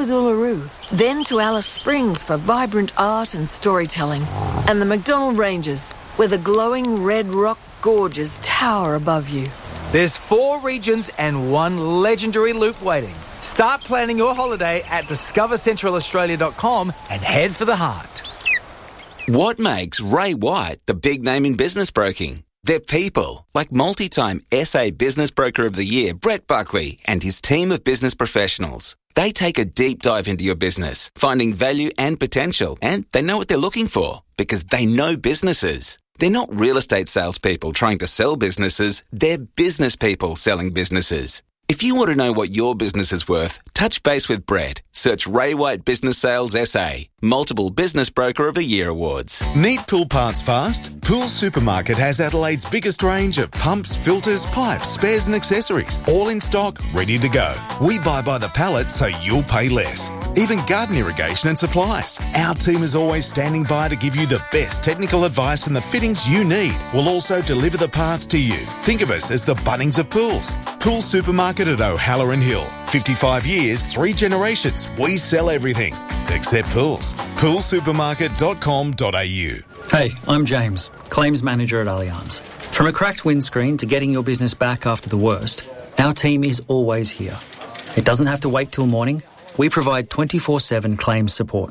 with Uluru, then to Alice Springs for vibrant art and storytelling, and the McDonnell Ranges, where the glowing red rock gorges tower above you. There's 4 regions and 1 legendary loop waiting. Start planning your holiday at discovercentralaustralia.com and head for the heart. What makes Ray White the big name in business broking? They're people, like multi-time SA Business Broker of the Year, Brett Buckley, and his team of business professionals. They take a deep dive into your business, finding value and potential, and they know what they're looking for because they know businesses. They're not real estate salespeople trying to sell businesses, they're business people selling businesses. If you want to know what your business is worth, touch base with Brett. Search Ray White Business Sales SA. Multiple Business Broker of the Year awards. Need pool parts fast? Pool Supermarket has Adelaide's biggest range of pumps, filters, pipes, spares and accessories. All in stock, ready to go. We buy by the pallet so you'll pay less. Even garden irrigation and supplies. Our team is always standing by to give you the best technical advice and the fittings you need. We'll also deliver the parts to you. Think of us as the Bunnings of pools. Pool Supermarket at O'Halloran Hill. 55 years, 3 generations. We sell everything except pools. Poolsupermarket.com.au. Hey, I'm James, Claims Manager at Allianz. From a cracked windscreen to getting your business back after the worst, our team is always here. It doesn't have to wait till morning. We provide 24/7 claims support.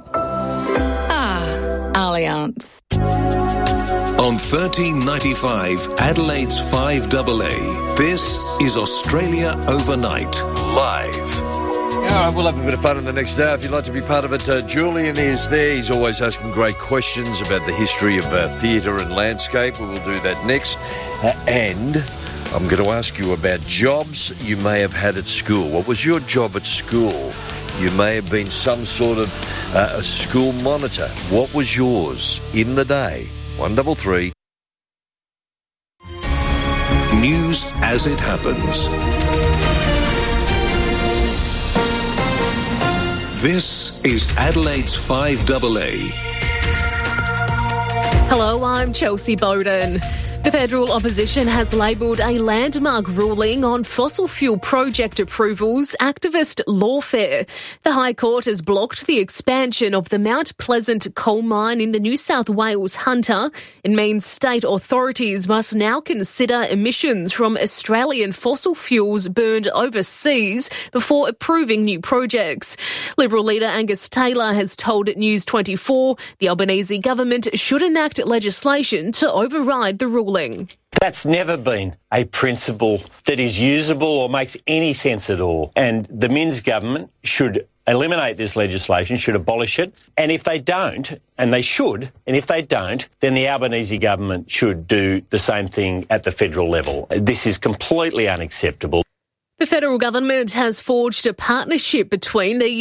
Allianz. On 1395 Adelaide's 5AA, this is Australia Overnight, live. All right, we'll have a bit of fun in the next hour. If you'd like to be part of it, Julian is there. He's always asking great questions about the history of theatre and landscape. We will do that next. And I'm going to ask you about jobs you may have had at school. What was your job at school? You may have been some sort of a school monitor. What was yours in the day? 133. News as it happens. This is Adelaide's 5AA. Hello, I'm Chelsea Bowden. The federal opposition has labelled a landmark ruling on fossil fuel project approvals activist lawfare. The High Court has blocked the expansion of the Mount Pleasant coal mine in the New South Wales Hunter. It means state authorities must now consider emissions from Australian fossil fuels burned overseas before approving new projects. Liberal leader Angus Taylor has told News 24 the Albanese government should enact legislation to override the ruling. That's never been a principle that is usable or makes any sense at all. And the Minns government should eliminate this legislation, should abolish it. And if they don't, and they should, and if they don't, then the Albanese government should do the same thing at the federal level. This is completely unacceptable. The federal government has forged a partnership between the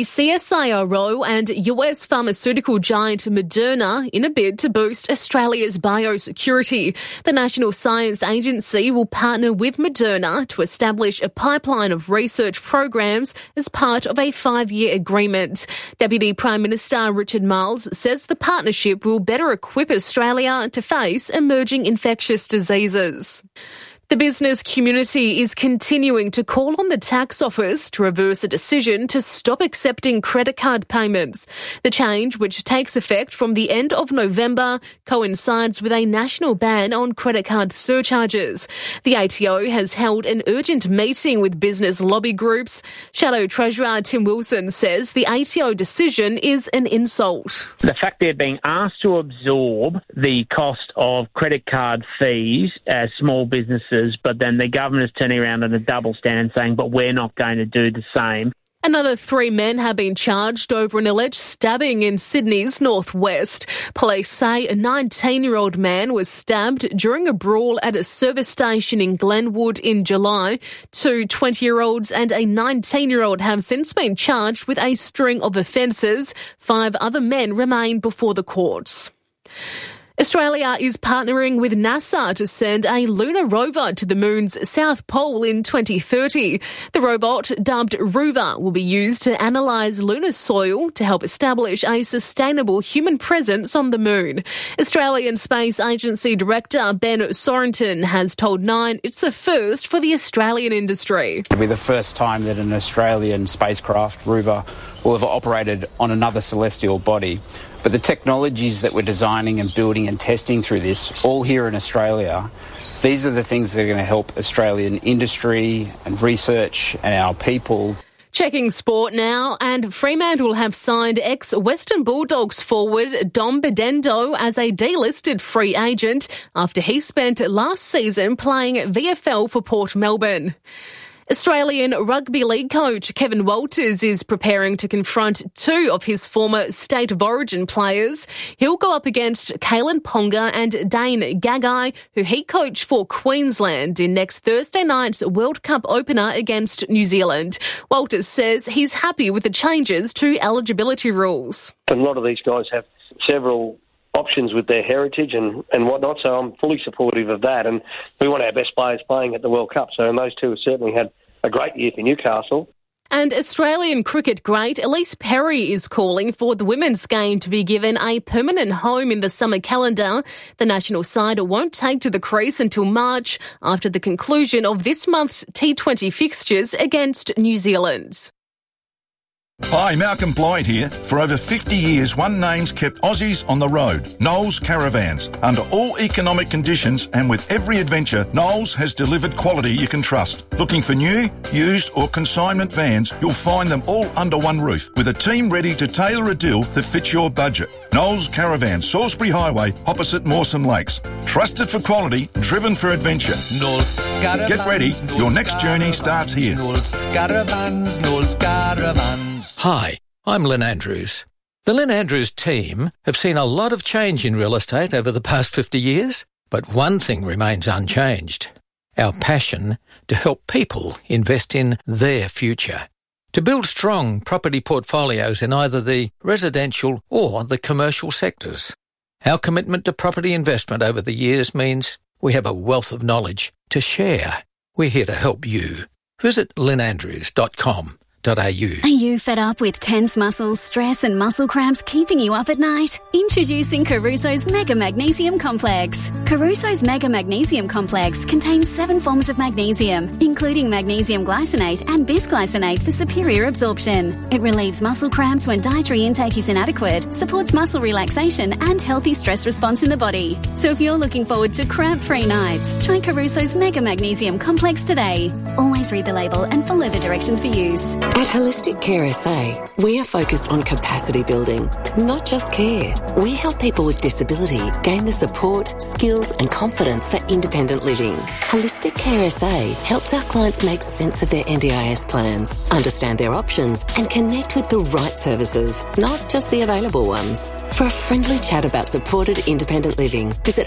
CSIRO and US pharmaceutical giant Moderna in a bid to boost Australia's biosecurity. The National Science Agency will partner with Moderna to establish a pipeline of research programs as part of a 5-year agreement. Deputy Prime Minister Richard Marles says the partnership will better equip Australia to face emerging infectious diseases. The business community is continuing to call on the tax office to reverse a decision to stop accepting credit card payments. The change, which takes effect from the end of November, coincides with a national ban on credit card surcharges. The ATO has held an urgent meeting with business lobby groups. Shadow Treasurer Tim Wilson says the ATO decision is an insult. The fact they're being asked to absorb the cost of credit card fees as small businesses, but then the government is turning around on a double standard saying, but we're not going to do the same. Another 3 men have been charged over an alleged stabbing in Sydney's northwest. Police say a 19-year-old man was stabbed during a brawl at a service station in Glenwood in July. 2 20-year-olds and a 19-year-old have since been charged with a string of offences. 5 other men remain before the courts. Australia is partnering with NASA to send a lunar rover to the moon's south pole in 2030. The robot, dubbed Rover, will be used to analyse lunar soil to help establish a sustainable human presence on the moon. Australian Space Agency Director Ben Sorenton has told Nine it's a first for the Australian industry. It'll be the first time that an Australian spacecraft, Rover, will have operated on another celestial body. But the technologies that we're designing and building and testing through this, all here in Australia, these are the things that are going to help Australian industry and research and our people. Checking sport now, and Fremantle have signed ex-Western Bulldogs forward Dom Bedendo as a delisted free agent after he spent last season playing VFL for Port Melbourne. Australian Rugby League coach Kevin Walters is preparing to confront two of his former State of Origin players. He'll go up against Kalen Ponga and Dane Gagai, who he coached for Queensland in next Thursday night's World Cup opener against New Zealand. Walters says he's happy with the changes to eligibility rules. A lot of these guys have several options with their heritage and whatnot, so I'm fully supportive of that. And we want our best players playing at the World Cup, so those two have certainly had a great year for Newcastle. And Australian cricket great Elise Perry is calling for the women's game to be given a permanent home in the summer calendar. The national side won't take to the crease until March after the conclusion of this month's T20 fixtures against New Zealand. Hi, Malcolm Blyde here. For over 50 years, one name's kept Aussies on the road. Knowles Caravans. Under all economic conditions and with every adventure, Knowles has delivered quality you can trust. Looking for new, used or consignment vans, you'll find them all under one roof with a team ready to tailor a deal that fits your budget. Knowles Caravans, Salisbury Highway, opposite Mawson Lakes. Trusted for quality, driven for adventure. Knowles Caravans. Get ready, your next journey starts here. Knowles Caravans, Knowles Caravans. Hi, I'm Lynn Andrews. The Lynn Andrews team have seen a lot of change in real estate over the past 50 years, but one thing remains unchanged: our passion to help people invest in their future. To build strong property portfolios in either the residential or the commercial sectors. Our commitment to property investment over the years means we have a wealth of knowledge to share. We're here to help you. Visit lynnandrews.com. Are you fed up with tense muscles, stress and muscle cramps keeping you up at night? Introducing Caruso's Mega Magnesium Complex. Caruso's Mega Magnesium Complex contains 7 forms of magnesium, including magnesium glycinate and bisglycinate for superior absorption. It relieves muscle cramps when dietary intake is inadequate, supports muscle relaxation and healthy stress response in the body. So if you're looking forward to cramp-free nights, try Caruso's Mega Magnesium Complex today. Always read the label and follow the directions for use. At Holistic Care SA, we are focused on capacity building, not just care. We help people with disability gain the support, skills and confidence for independent living. Holistic Care SA helps our clients make sense of their NDIS plans, understand their options and connect with the right services, not just the available ones. For a friendly chat about supported independent living, visit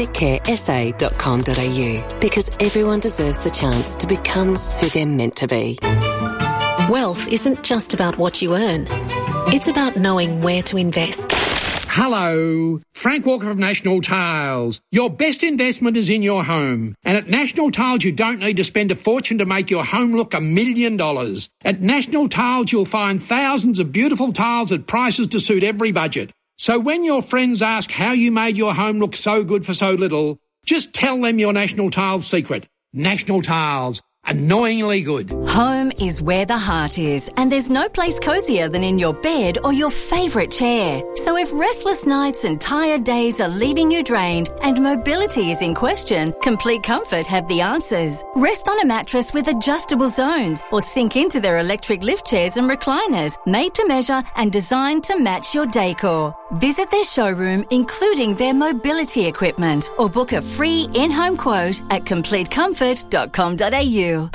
holisticcaresa.com.au, because everyone deserves the chance to become who they're meant to be. Wealth isn't just about what you earn. It's about knowing where to invest. Hello, Frank Walker of National Tiles. Your best investment is in your home. And at National Tiles, you don't need to spend a fortune to make your home look $1 million. At National Tiles, you'll find thousands of beautiful tiles at prices to suit every budget. So when your friends ask how you made your home look so good for so little, just tell them your National Tiles secret. National Tiles. Annoyingly good. Home is where the heart is, and there's no place cosier than in your bed or your favourite chair. So if restless nights and tired days are leaving you drained and mobility is in question, Complete Comfort have the answers. Rest on a mattress with adjustable zones or sink into their electric lift chairs and recliners, made to measure and designed to match your decor. Visit their showroom, including their mobility equipment, or book a free in-home quote at completecomfort.com.au.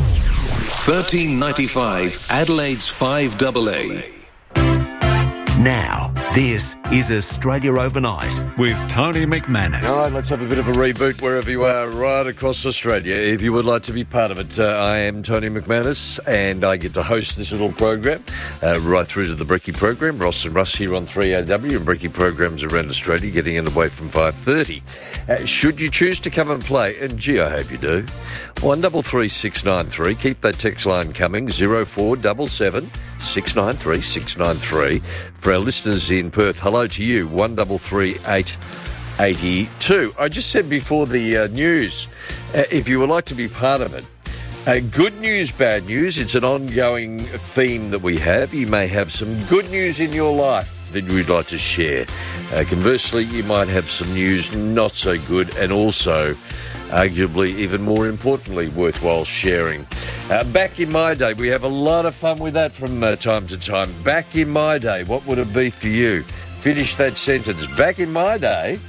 1395 Adelaide's 5AA. Now, This is Australia Overnight with Tony McManus. All right, let's have a bit of a reboot wherever you are right across Australia. If you would like to be part of it, I am Tony McManus and I get to host this little program right through to the Brekkie program. Ross and Russ here on 3AW and Brekkie programs around Australia getting underway from 5:30. Should you choose to come and play, and gee, I hope you do, 133693. Keep that text line coming, 0477 693 693. For our listeners in Perth, hello to you, 133882. I just said before the news, if you would like to be part of it, good news, bad news, it's an ongoing theme that we have. You may have some good news in your life that you'd like to share. Conversely, you might have some news not so good and also arguably, even more importantly, worthwhile sharing. Back in my day, we have a lot of fun with that from time to time. Back in my day, what would it be for you? Finish that sentence. Back in my day,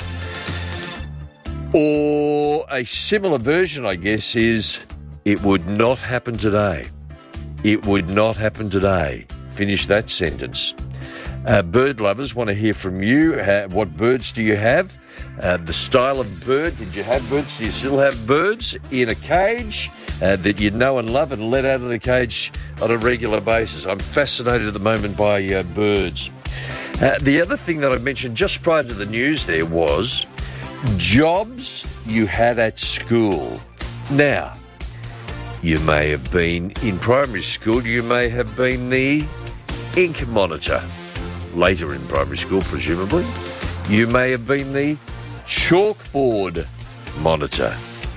or a similar version, I guess, is it would not happen today. It would not happen today. Finish that sentence. Bird lovers want to hear from you. What birds do you have? The style of bird. Did you have birds? Do you still have birds in a cage that you know and love and let out of the cage on a regular basis? I'm fascinated at the moment by birds. The other thing that I mentioned just prior to the news there was jobs you had at school. Now, you may have been in primary school, you may have been the ink monitor. Later in primary school, presumably. You may have been the chalkboard monitor.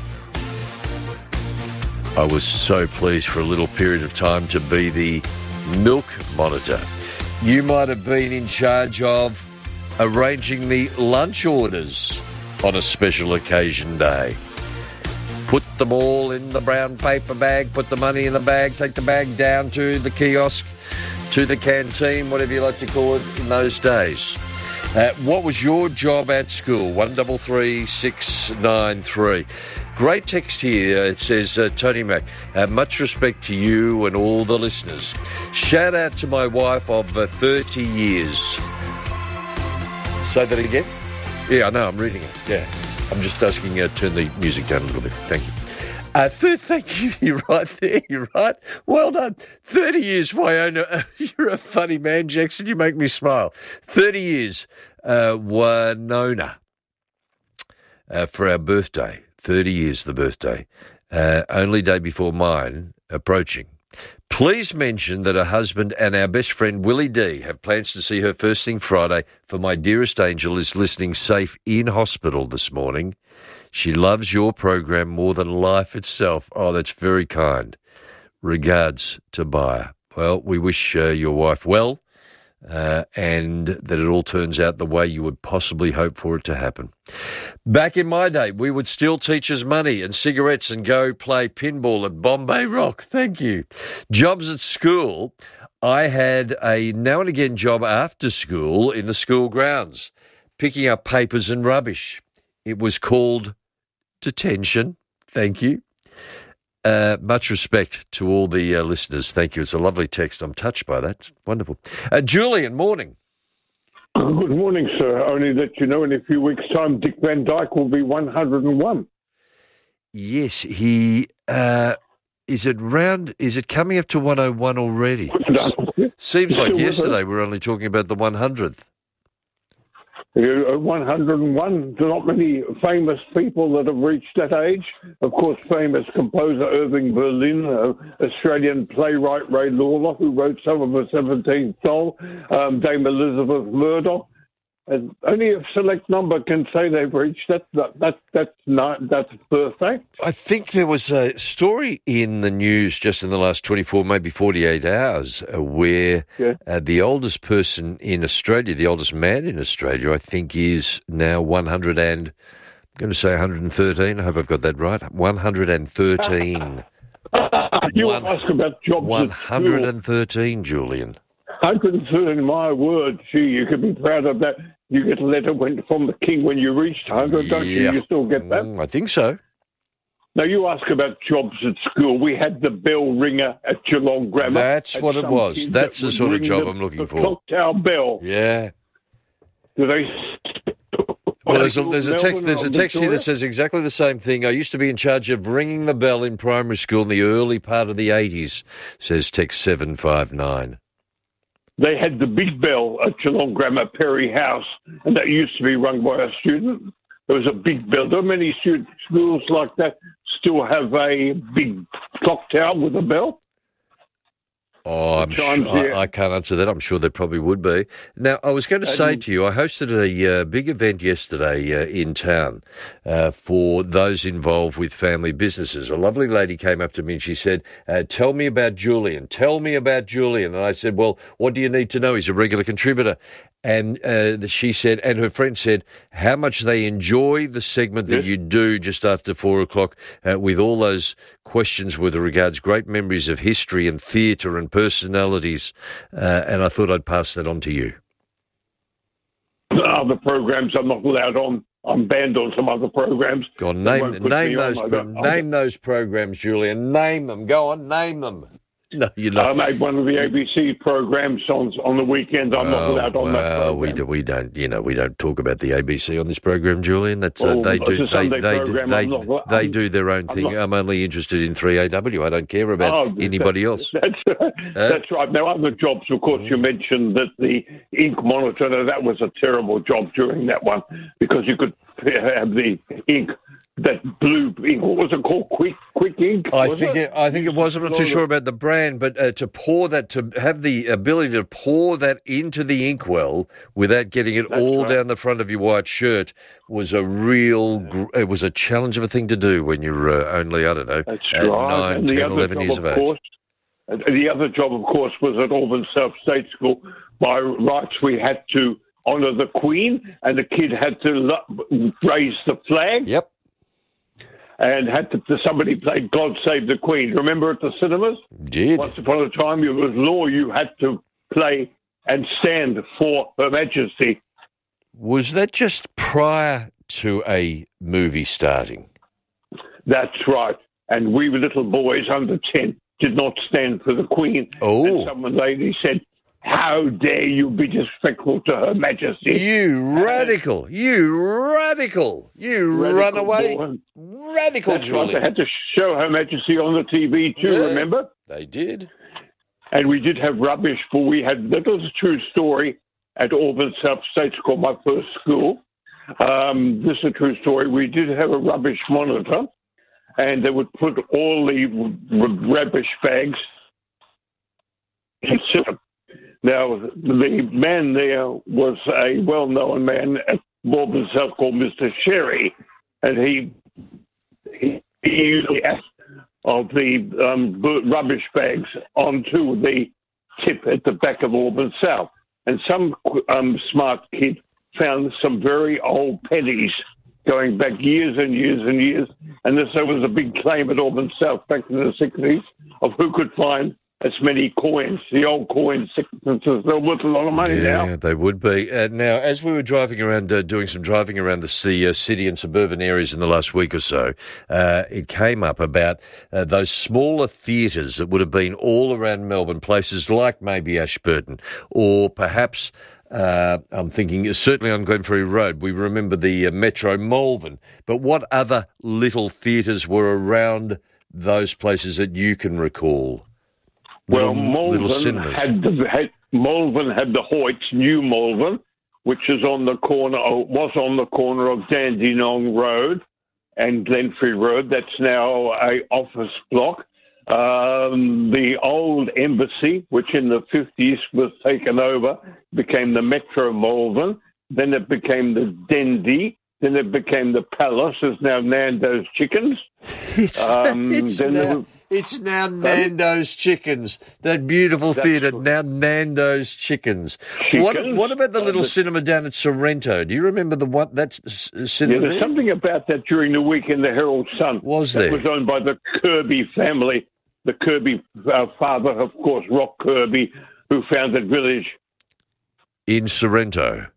I was so pleased for a little period of time to be the milk monitor. You might have been in charge of arranging the lunch orders on a special occasion day. Put them all in the brown paper bag, put the money in the bag, take the bag down to the kiosk, to the canteen, whatever you like to call it in those days. What was your job at school? 133693. Great text here. It says, Tony Mac, much respect to you and all the listeners. Shout out to my wife of 30 years. Say that again? Yeah, I know, I'm reading it. Yeah. I'm just asking you to turn the music down a little bit. Thank you. Thank you. You're right there. You're right. Well done. 30 years, Wyona. You're a funny man, Jackson. You make me smile. 30 years, Winona, for our birthday. 30 years, the birthday. Only day before mine, approaching. Please mention that her husband and our best friend Willie D have plans to see her first thing Friday, for my dearest angel is listening safe in hospital this morning. She loves your program more than life itself. Oh, that's very kind. Regards, Tobiah. Well, we wish your wife well and that it all turns out the way you would possibly hope for it to happen. Back in my day, we would steal teachers' money and cigarettes and go play pinball at Bombay Rock. Thank you. Jobs at school. I had a now and again job after school in the school grounds, picking up papers and rubbish. It was called detention. Thank you. Much respect to all the listeners. Thank you. It's a lovely text. I'm touched by that. Wonderful. Julian, morning. Good morning, sir. Only that you know in a few weeks' time, Dick Van Dyke will be 101. Yes, he... Is it coming up to 101 already? Seems like yesterday we were only talking about the 100th. 101. There are not many famous people that have reached that age. Of course, famous composer Irving Berlin, Australian playwright Ray Lawler, who wrote some of the 17th Doll, Dame Elizabeth Murdoch. And only a select number can say they've reached that. That's perfect. I think there was a story in the news just in the last 24, maybe 48 hours, where the oldest person in Australia, the oldest man in Australia, I think is now 100 and, I'm going to say 113. I hope I've got that right. 113. You ask about jobs 113, Julian. 113, my word. Gee, you could be proud of that. You get a letter from the King when you reached 100, don't you? You still get that? I think so. Now, you ask about jobs at school. We had the bell ringer at Geelong Grammar. That's what it was. That's the sort of job I'm looking for. The clock tower bell. Yeah. Do they? Well, there's a text here that says exactly the same thing. I used to be in charge of ringing the bell in primary school in the early part of the 80s, says text 759. They had the big bell at Geelong Grammar Perry House, and that used to be rung by a student. There was a big bell. There are many schools like that still have a big clock tower with a bell. Oh, I'm sure, I can't answer that. I'm sure there probably would be. Now, I was going to say to you, I hosted a big event yesterday in town for those involved with family businesses. A lovely lady came up to me and she said, tell me about Julian. Tell me about Julian. And I said, well, what do you need to know? He's a regular contributor. And she said, and her friend said, how much they enjoy the segment that you do just after 4 o'clock with all those questions with regards great memories of history and theatre and personalities. And I thought I'd pass that on to you. Other programs I'm not allowed on. I'm banned on some other programs. Go on, name those programs, Julian. Name them. Go on, name them. No, you're not. I made one of the ABC programs on the weekend. I'm not allowed on that program. We don't talk about the ABC on this program, Julian. That's they do their own thing. I'm only interested in 3AW. I don't care about anybody else. That's right. Now, other jobs, of course, you mentioned that the ink monitor. Now, that was a terrible job during that one because you could have the ink. That blue ink, what was it called? Quick ink? I think it was. I'm not too sure about the brand, but to have the ability to pour that into the inkwell without getting it down the front of your white shirt was it was a challenge of a thing to do when you're only, I don't know, 9, 10, 11 years of age. The other job, of course, was at Auburn South State School. By rights, we had to honour the Queen, and the kid had to raise the flag. Yep. And somebody played God Save the Queen. Remember at the cinemas? Did. Once upon a time, it was law you had to play and stand for Her Majesty. Was that just prior to a movie starting? That's right. And we were little boys under 10 did not stand for the Queen. Oh. And some lady said, how dare you be disrespectful to Her Majesty? You radical. You runaway. Radical, That's Julian. right. They had to show Her Majesty on the TV too, remember? They did. And we did have rubbish, for we had, that was a true story at Auburn South State School, my first school. This is a true story. We did have a rubbish monitor, and they would put all the rubbish bags in system. Now, the man there was a well-known man at Auburn South called Mr. Sherry, and he usually asked of the rubbish bags onto the tip at the back of Auburn South. And some smart kid found some very old pennies going back years and years and years. And there was a big claim at Auburn South back in the 60s of who could find as many coins. The old coins, they're worth a lot of money now. Yeah, they would be. Now, as we were driving around, doing some driving around the city and suburban areas in the last week or so, it came up about those smaller theatres that would have been all around Melbourne, places like maybe Ashburton, or perhaps I'm thinking certainly on Glenferrie Road. We remember the Metro Malvern. But what other little theatres were around those places that you can recall? Well, Malvern had the Hoyts, New Malvern, which is was on the corner of Dandenong Road and Glenferrie Road. That's now a office block. The old embassy, which in the 50s was taken over, became the Metro Malvern. Then it became the Dendy. Then it became the Palace. It's now Nando's Chickens. It's now Nando's Chickens. That beautiful theatre, now Nando's Chickens. What about the little cinema down at Sorrento? Do you remember that cinema? Yeah, there's something about that during the week in the Herald Sun. That was owned by the Kirby family. The Kirby father, of course, Rock Kirby, who founded Village. In Sorrento.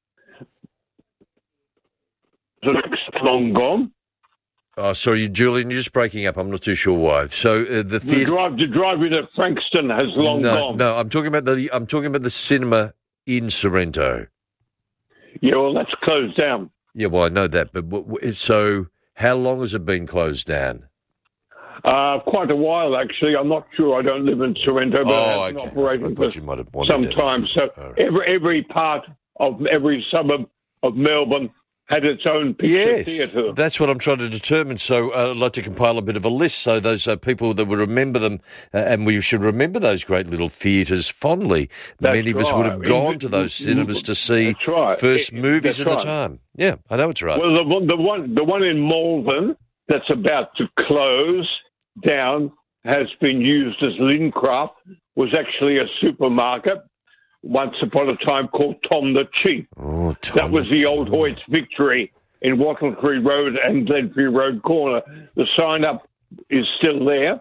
Long gone. Oh, sorry, Julian, you're just breaking up. I'm not too sure why. So the drive-in at Frankston has long gone. No, I'm talking about the cinema in Sorrento. Yeah, well, that's closed down. Yeah, well, I know that, but so how long has it been closed down? Quite a while, actually. I'm not sure. I don't live in Sorrento, but it's been operating for some time. So every part of every suburb of Melbourne had its own picture theatre. That's what I'm trying to determine. So I'd like to compile a bit of a list so those people that will remember them, and we should remember those great little theatres fondly. Many of us would have gone to those cinemas to see first movies at the time. Yeah, I know it's right. Well, the one in Malvern that's about to close down has been used as Lincraft, was actually a supermarket once upon a time called Tom the Cheap. That was the old Hoyt's Victory in Wattlesbury Road and Glenferrie Road corner. The sign up is still there.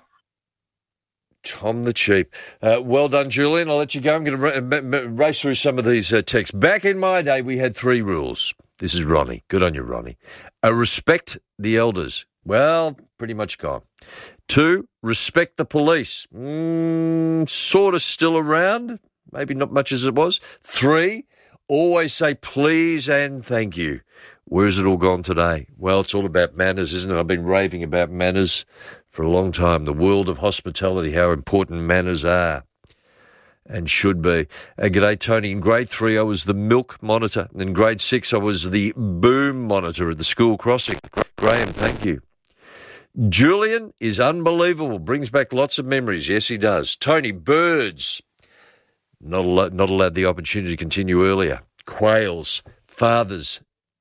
Tom the Cheap. Well done, Julian. I'll let you go. I'm going to race through some of these texts. Back in my day, we had 3 rules. This is Ronnie. Good on you, Ronnie. Respect the elders. Well, pretty much gone. 2, respect the police. Sort of still around. Maybe not much as it was. 3, always say please and thank you. Where's it all gone today? Well, it's all about manners, isn't it? I've been raving about manners for a long time. The world of hospitality, how important manners are and should be. G'day, Tony. In grade 3, I was the milk monitor. In grade 6, I was the boom monitor at the school crossing. Graham, thank you. Julian is unbelievable. Brings back lots of memories. Yes, he does. Tony, birds. Not allowed the opportunity to continue earlier. Quails, fathers.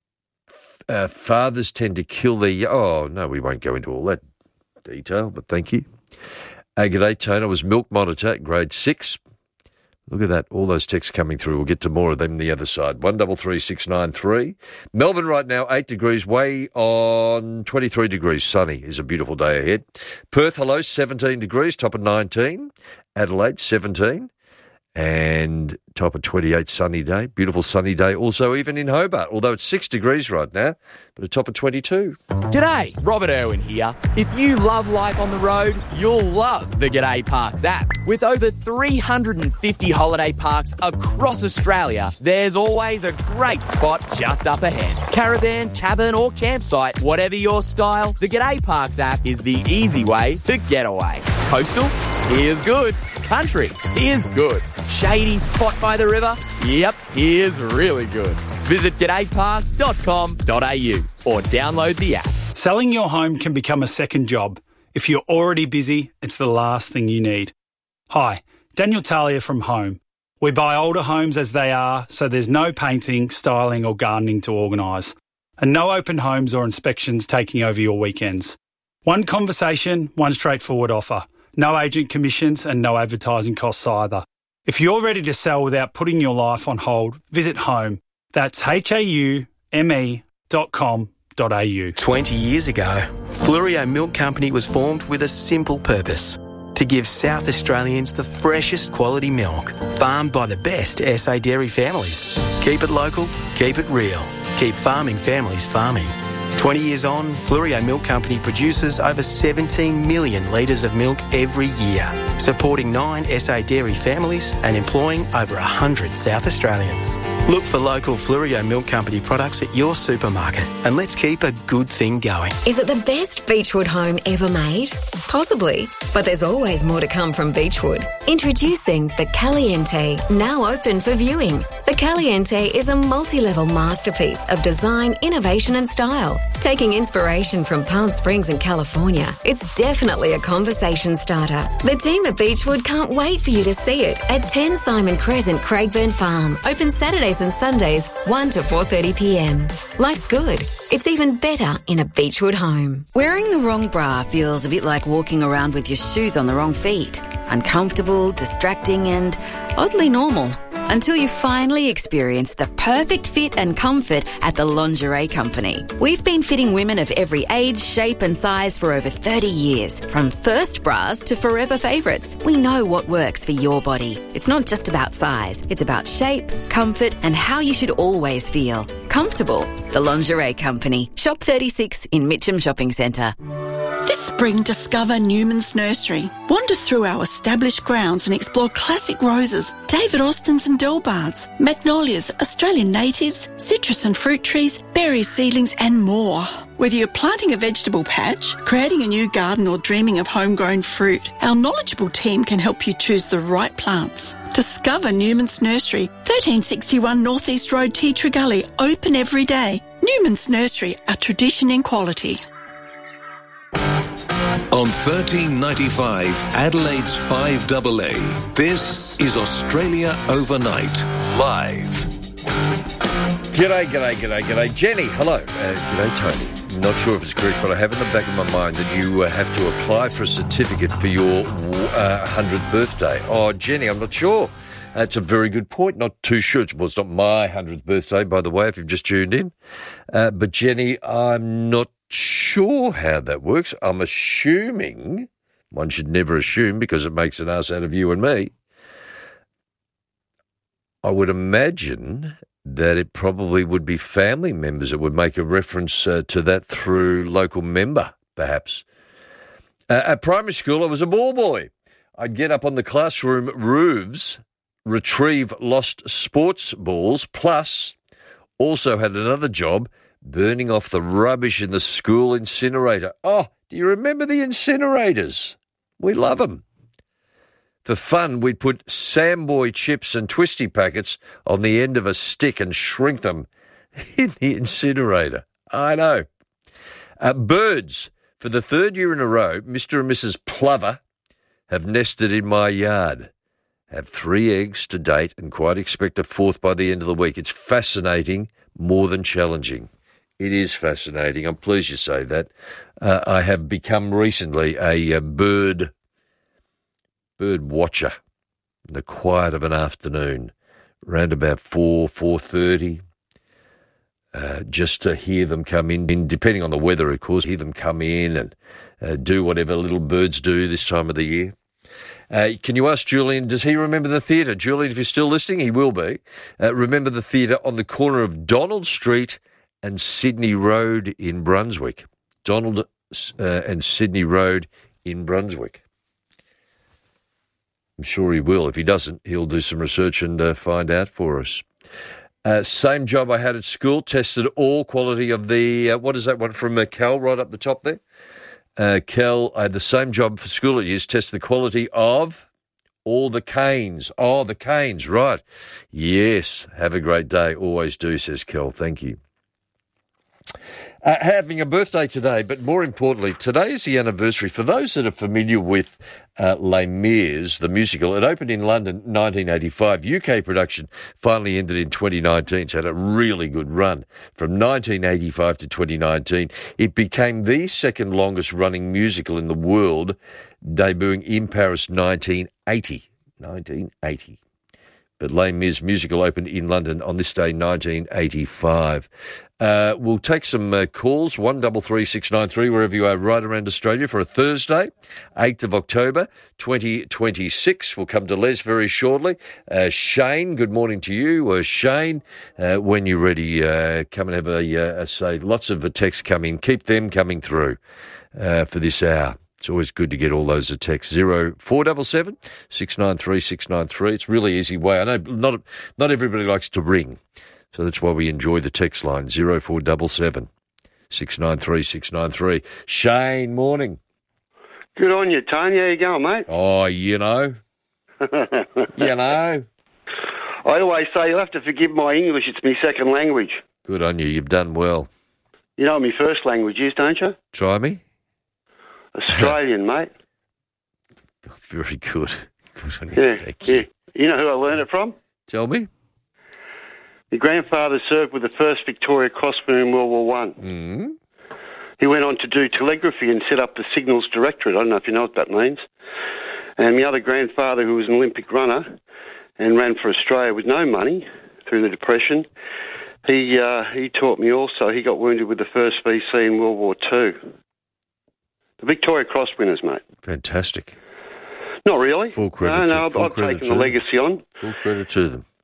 Fathers tend to kill their... Oh, no, we won't go into all that detail, but thank you. G'day, Tony. I was milk monitor at grade 6. Look at that, all those texts coming through. We'll get to more of them the other side. 133693. Melbourne right now, 8 degrees, way on 23 degrees. Sunny is a beautiful day ahead. Perth, hello, 17 degrees, top of 19. Adelaide, 17. And top of 28, sunny day. Beautiful sunny day also even in Hobart, although it's 6 degrees right now, but a top of 22. G'day, Robert Irwin here. If you love life on the road, you'll love the G'day Parks app. With over 350 holiday parks across Australia, there's always a great spot just up ahead. Caravan, cabin or campsite, whatever your style, the G'day Parks app is the easy way to get away. Coastal? Here's good. Country? Here's good. Shady spot by the river? Yep, here's really good. Visit g'dayparks.com.au or download the app. Selling your home can become a second job. If you're already busy, it's the last thing you need. Hi, Daniel Talia from Home. We buy older homes as they are, so there's no painting, styling or gardening to organise. And no open homes or inspections taking over your weekends. One conversation, one straightforward offer. No agent commissions and no advertising costs either. If you're ready to sell without putting your life on hold, visit Home. That's haume.com.au. 20 years ago, Flurio Milk Company was formed with a simple purpose: to give South Australians the freshest quality milk, farmed by the best SA dairy families. Keep it local, keep it real. Keep farming families farming. 20 years on, Flurio Milk Company produces over 17 million litres of milk every year, supporting 9 SA dairy families and employing over 100 South Australians. Look for local Flurio Milk Company products at your supermarket and let's keep a good thing going. Is it the best Beechwood home ever made? Possibly, but there's always more to come from Beechwood. Introducing the Caliente, now open for viewing. The Caliente is a multi-level masterpiece of design, innovation and style. Taking inspiration from Palm Springs in California, it's definitely a conversation starter. The team at Beechwood can't wait for you to see it at 10 Simon Crescent, Craigburn Farm. Open Saturdays and Sundays, 1 to 4:30pm. Life's good. It's even better in a Beechwood home. Wearing the wrong bra feels a bit like walking around with your shoes on the wrong feet. Uncomfortable, distracting and oddly normal. Until you finally experience the perfect fit and comfort at the Lingerie Company. We've been fitting women of every age, shape and size for over 30 years. From first bras to forever favourites. We know what works for your body. It's not just about size. It's about shape, comfort and how you should always feel. Comfortable. The Lingerie Company. Shop 36 in Mitcham Shopping Centre. This spring, discover Newman's Nursery. Wander through our established grounds and explore classic roses, David Austins and Delbards, magnolias, Australian natives, citrus and fruit trees, berry seedlings and more. Whether you're planting a vegetable patch, creating a new garden or dreaming of homegrown fruit, our knowledgeable team can help you choose the right plants. Discover Newman's Nursery, 1361 North East Road, Tea Tree Gully, open every day. Newman's Nursery, a tradition in quality. On 1395 Adelaide's 5AA, this is Australia Overnight, live. G'day. Jenny, hello. G'day, Tony. Not sure if it's correct, but I have in the back of my mind that you have to apply for a certificate for your 100th birthday. Oh, Jenny, I'm not sure. That's a very good point. Not too sure. Well, it's not my 100th birthday, by the way, if you've just tuned in. But, Jenny, I'm not sure how that works. I'm assuming, one should never assume because it makes an ass out of you and me. I would imagine that it probably would be family members that would make a reference to that through local member, perhaps. At primary school, I was a ball boy. I'd get up on the classroom roofs, retrieve lost sports balls, plus also had another job, burning off the rubbish in the school incinerator. Oh, do you remember the incinerators? We love them. For fun, we'd put Samboy chips and twisty packets on the end of a stick and shrink them in the incinerator. I know. Birds. For the third year in a row, Mr. and Mrs. Plover have nested in my yard. Have 3 eggs to date and quite expect a 4th by the end of the week. It's fascinating, more than challenging. It is fascinating. I'm pleased you say that. I have become recently a bird watcher in the quiet of an afternoon, around about 4:30, just to hear them come in, depending on the weather, of course, hear them come in and do whatever little birds do this time of the year. Can you ask Julian, does he remember the theatre? Julian, if you're still listening, he will be. Remember the theatre on the corner of Donald Street and Sydney Road in Brunswick. Donald and Sydney Road in Brunswick. I'm sure he will. If he doesn't, he'll do some research and find out for us. Same job I had at school, tested all quality of the, what is that one from Cal right up the top there? Cal, I had the same job for school at years, tested the quality of all the canes. Oh, the canes, right. Yes, have a great day. Always do, says Cal. Thank you. Having a birthday today, but more importantly, today is the anniversary. For those that are familiar with Les Mis, the musical, it opened in London 1985. UK production finally ended in 2019. It's had a really good run. From 1985 to 2019, it became the second longest running musical in the world, debuting in Paris 1980. 1980. But Les Mis musical opened in London on this day, 1985. We'll take some calls, 133693, wherever you are, right around Australia, for a Thursday, 8th of October, 2026. We'll come to Les very shortly. Shane, good morning to you. Shane, when you're ready, come and have a say. Lots of texts come in. Keep them coming through for this hour. It's always good to get all those texts. 0477 693 693. It's a really easy way. I know not everybody likes to ring, so that's why we enjoy the text line. 0477 693 693. Shane, morning. Good on you, Tony. How you going, mate? Oh, you know. You know. I always say you'll have to forgive my English. It's my second language. Good on you. You've done well. You know what my first language is, don't you? Try me. Australian, mate. Very good. Good on you. Yeah, Thank you. You know who I learned it from? Tell me. My grandfather served with the 1st Victoria Crossman in World War One. Mm-hmm. He went on to do telegraphy and set up the Signals Directorate. I don't know if you know what that means. And my other grandfather, who was an Olympic runner and ran for Australia with no money through the Depression, he taught me also. He got wounded with the 1st VC in World War II. The Victoria Cross winners, mate. Fantastic. Not really. Full credit. No, I've taken the legacy on. Full credit to them.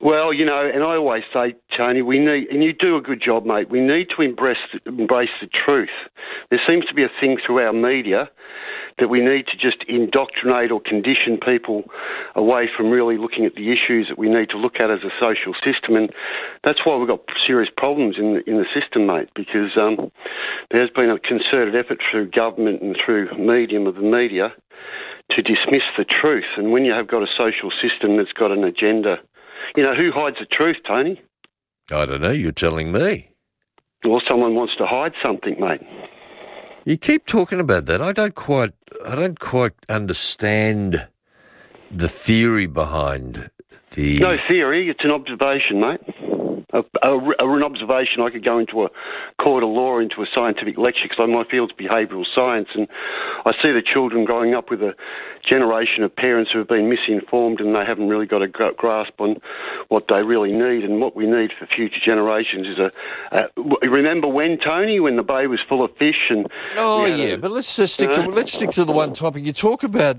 Well, and I always say, Tony, we need, and you do a good job, mate, we need to embrace the truth. There seems to be a thing through our media that we need to just indoctrinate or condition people away from really looking at the issues that we need to look at as a social system, and that's why we've got serious problems in the system, mate, because there's been a concerted effort through government and through medium of the media to dismiss the truth, and when you have got a social system that's got an agenda, who hides the truth, Tony? I don't know, you're telling me. Well, someone wants to hide something, mate. You keep talking about that. I don't quite understand the theory behind the... No theory, it's an observation, mate. An observation. I could go into a court of law, into a scientific lecture, because my field's behavioural science, and I see the children growing up with a generation of parents who have been misinformed, and they haven't really got a grasp on what they really need, and what we need for future generations is remember when, Tony, when the bay was full of fish and... Oh yeah, but let's just stick to the one topic. You talk about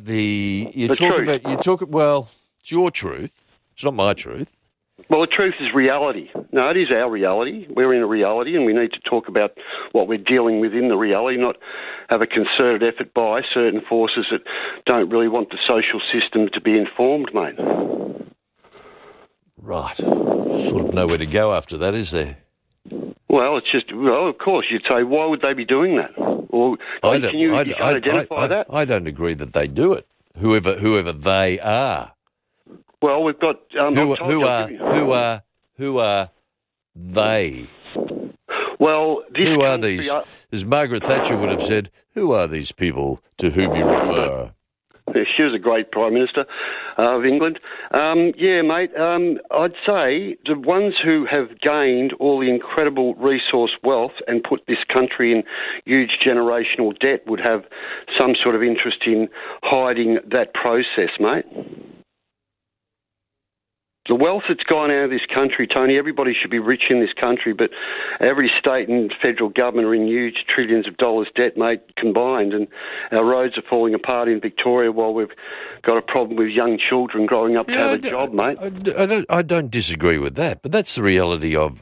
well, it's your truth. It's not my truth. Well, the truth is reality. No, it is our reality. We're in a reality, and we need to talk about what we're dealing with in the reality, not have a concerted effort by certain forces that don't really want the social system to be informed, mate. Right. Sort of nowhere to go after that, is there? Well, it's just, of course, you'd say, why would they be doing that? Or can you identify that? I don't agree that they do it, whoever they are. Well, we've got... Who are they? Well, who are these? As Margaret Thatcher would have said, who are these people to whom you refer? She was a great Prime Minister of England. Yeah, mate, I'd say the ones who have gained all the incredible resource wealth and put this country in huge generational debt would have some sort of interest in hiding that process, mate. The wealth that's gone out of this country, Tony, everybody should be rich in this country, but every state and federal government are in huge trillions of dollars debt, mate, combined, and our roads are falling apart in Victoria while we've got a problem with young children growing up to have a job, mate. I don't disagree with that, but that's the reality of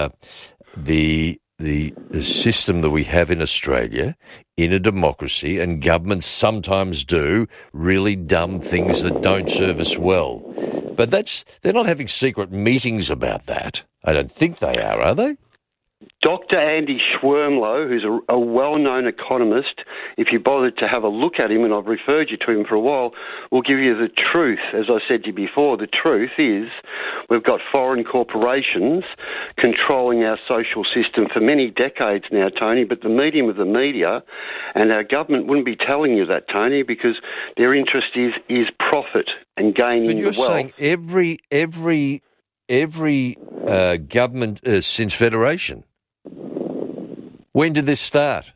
the system that we have in Australia, in a democracy, and governments sometimes do really dumb things that don't serve us well. But they're not having secret meetings about that. I don't think they are they? Dr. Andy Schwermlow, who's a well-known economist, if you bothered to have a look at him, and I've referred you to him for a while, will give you the truth. As I said to you before, the truth is we've got foreign corporations controlling our social system for many decades now, Tony, but the medium of the media and our government wouldn't be telling you that, Tony, because their interest is profit and gaining the wealth. But you're saying every government since Federation. When did this start?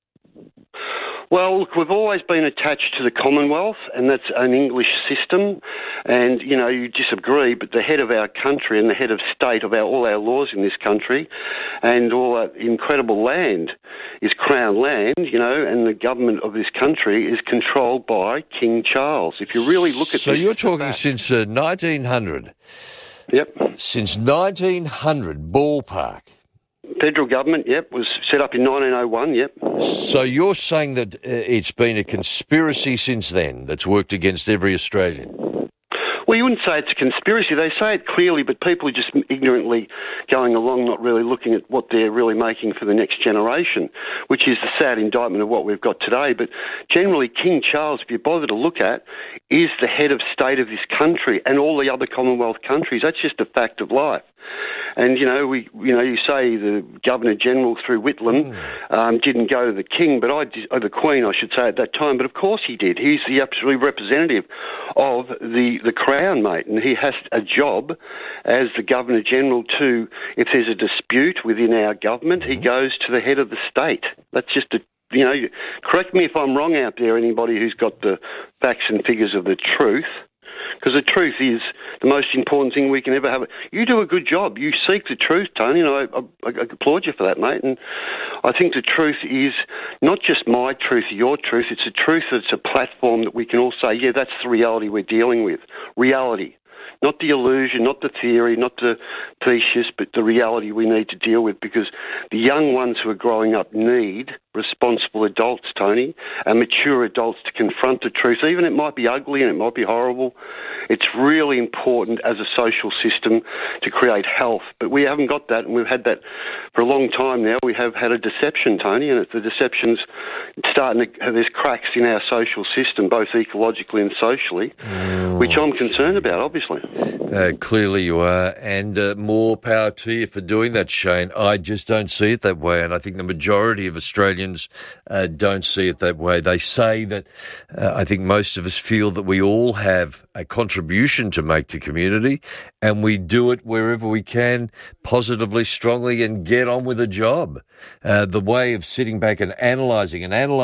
Well, look, we've always been attached to the Commonwealth, and that's an English system. And, you disagree, but the head of our country and the head of state of all our laws in this country and all our incredible land is Crown land, and the government of this country is controlled by King Charles. If you really look at So you're talking since 1900? Yep. Since 1900, ballpark. Federal government, yep, was set up in 1901, yep. So you're saying that it's been a conspiracy since then that's worked against every Australian? Well, you wouldn't say it's a conspiracy. They say it clearly, but people are just ignorantly going along, not really looking at what they're really making for the next generation, which is the sad indictment of what we've got today. But generally, King Charles, if you bother to look at, is the head of state of this country and all the other Commonwealth countries. That's just a fact of life. And, you say the Governor-General through Whitlam didn't go to the King, but the Queen, I should say, at that time. But of course he did. He's the absolute representative of the Crown, mate. And he has a job as the Governor-General to, if there's a dispute within our government, he goes to the head of the state. That's just correct me if I'm wrong out there, anybody who's got the facts and figures of the truth. Because the truth is the most important thing we can ever have. You do a good job. You seek the truth, Tony, and I applaud you for that, mate. And I think the truth is not just my truth, your truth. It's a truth that's a platform that we can all say, yeah, that's the reality we're dealing with. Reality. not the illusion, not the theory, not the thesis, but the reality we need to deal with, because the young ones who are growing up need responsible adults, Tony, and mature adults to confront the truth. Even it might be ugly and it might be horrible. It's really important as a social system to create health. But we haven't got that, and we've had that for a long time now. We have had a deception, Tony, and the deception's starting to have these cracks in our social system, both ecologically and socially, which I'm concerned about, obviously. Clearly you are, and more power to you for doing that, Shane. I just don't see it that way, and I think the majority of Australians don't see it that way. They say that I think most of us feel that we all have a contribution to make to community, and we do it wherever we can, positively, strongly, and get on with the job. The way of sitting back and analysing,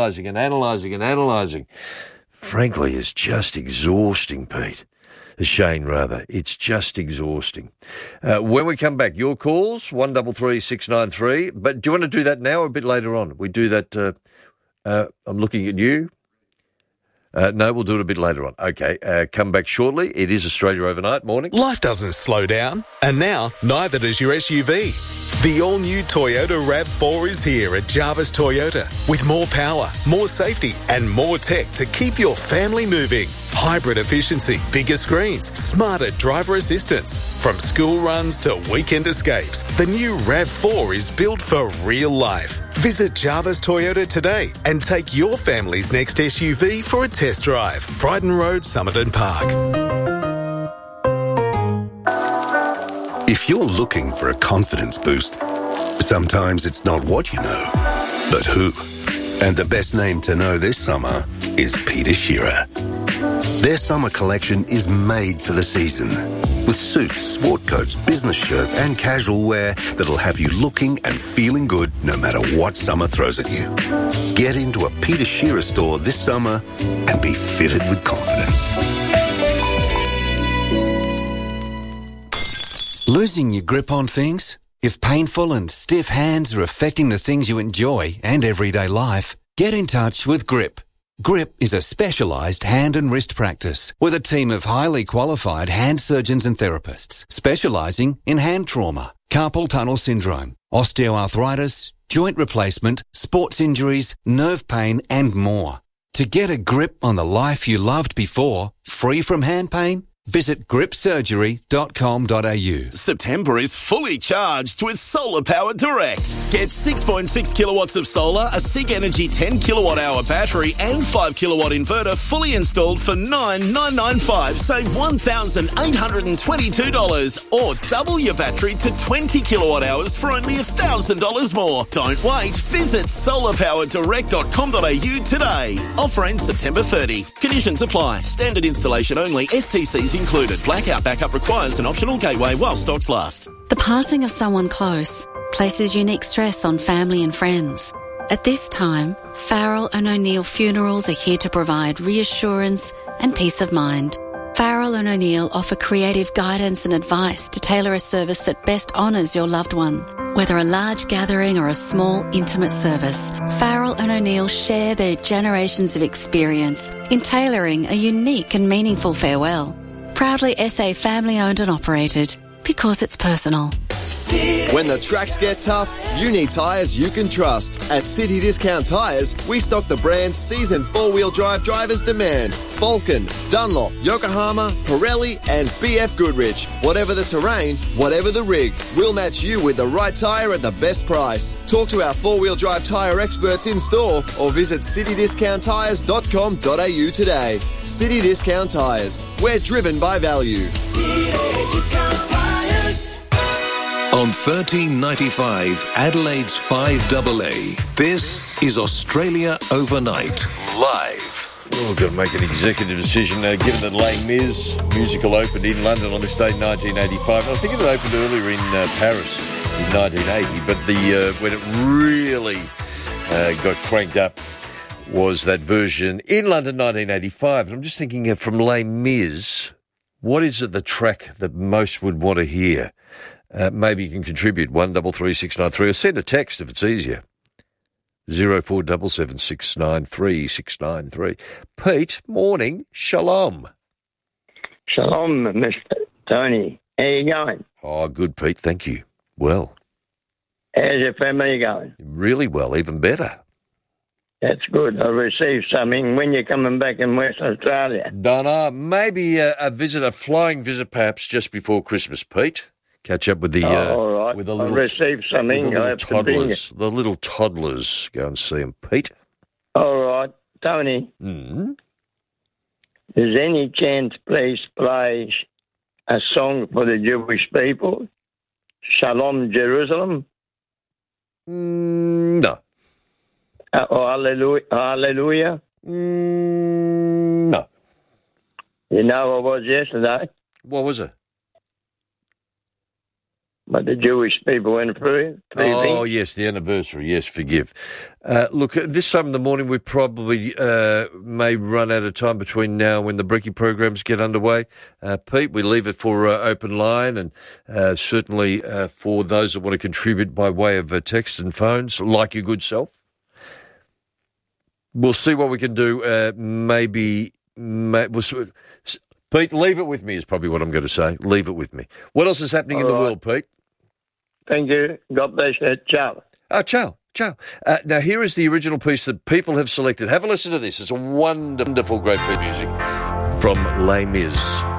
frankly, is just exhausting, Pete. Shane, rather. It's just exhausting. When we come back, your calls, 133 693. But do you want to do that now or a bit later on? We do that, I'm looking at you. No, we'll do it a bit later on. Okay, come back shortly. It is Australia Overnight. Morning. Life doesn't slow down, and now neither does your SUV. The all-new Toyota RAV4 is here at Jarvis Toyota with more power, more safety and more tech to keep your family moving. Hybrid efficiency, bigger screens, smarter driver assistance. From school runs to weekend escapes, the new RAV4 is built for real life. Visit Jarvis Toyota today and take your family's next SUV for a test drive. Brighton Road, Somerton Park. If you're looking for a confidence boost, sometimes it's not what you know, but who. And the best name to know this summer is Peter Shearer. Their summer collection is made for the season, with suits, sport coats, business shirts and casual wear that'll have you looking and feeling good no matter what summer throws at you. Get into a Peter Shearer store this summer and be fitted with confidence. Losing your grip on things? If painful and stiff hands are affecting the things you enjoy and everyday life, get in touch with Grip. Grip is a specialised hand and wrist practice with a team of highly qualified hand surgeons and therapists specialising in hand trauma, carpal tunnel syndrome, osteoarthritis, joint replacement, sports injuries, nerve pain and more. To get a grip on the life you loved before, free from hand pain, visit gripsurgery.com.au. September is fully charged with Solar Power Direct. Get 6.6 kilowatts of solar, a SIG Energy 10 kilowatt hour battery and 5 kilowatt inverter fully installed for $9,995. Save $1,822 or double your battery to 20 kilowatt hours for only $1,000 more. Don't wait. Visit solarpowerdirect.com.au today. Offer ends September 30. Conditions apply. Standard installation only. STCs included. Blackout backup requires an optional gateway while stocks last. The passing of someone close places unique stress on family and friends. At this time, Farrell and O'Neill Funerals are here to provide reassurance and peace of mind. Farrell and O'Neill offer creative guidance and advice to tailor a service that best honours your loved one. Whether a large gathering or a small, intimate service, Farrell and O'Neill share their generations of experience in tailoring a unique and meaningful farewell. Proudly SA family-owned and operated, because it's personal. When the tracks get tough, you need tyres you can trust. At City Discount Tyres, we stock the brands seasoned four-wheel drive drivers demand. Vulcan, Dunlop, Yokohama, Pirelli and BF Goodrich. Whatever the terrain, whatever the rig, we'll match you with the right tyre at the best price. Talk to our four-wheel drive tyre experts in store or visit citydiscounttyres.com.au today. City Discount Tyres. We're driven by value. City Discount Tyres. On 1395, Adelaide's 5AA, this is Australia Overnight, live. We've got to make an executive decision now, given that Les Mis musical opened in London on this date in 1985. I think it opened earlier in Paris in 1980, but when it really got cranked up was that version in London 1985. And I'm just thinking from Les Mis, what is it the track that most would want to hear? Maybe you can contribute 133693 or send a text if it's easier. 0477 693 693. Pete, morning. Shalom. Shalom, Mr. Tony, how you going? Oh, good, Pete. Thank you. Well. How's your family going? Really well, even better. That's good. I received something. When you're coming back in Western Australia? Don't know. Maybe a flying visit perhaps just before Christmas, Pete. Catch up with the all right. with the I little, received something. with the I little have to bring toddlers. The little toddlers. Go and see them, Pete. All right. Tony, is any chance please play a song for the Jewish people? Shalom Jerusalem? No. Or Hallelujah? Hallelujah? No. You know what was yesterday? What was it? But the Jewish people went through. Oh, yes, the anniversary. Yes, forgive. Look, this time in the morning we probably may run out of time between now and when the Brekkie programs get underway. Pete, we leave it for open line and certainly for those that want to contribute by way of text and phones, like your good self. We'll see what we can do. Pete, leave it with me is probably what I'm going to say. Leave it with me. What else is happening in the world, Pete? Thank you. God bless you. Ciao. Oh, ciao. Ciao. Now, here is the original piece that people have selected. Have a listen to this. It's a wonderful, great bit of music from Les Mis.